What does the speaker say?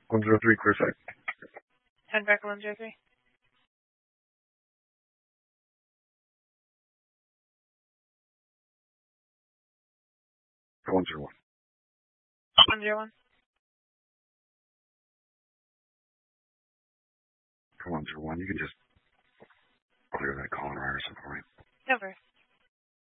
103, clear sight. 10 back 103. 101. 101. 101, you can just clear that call and Ryerson for me. Over.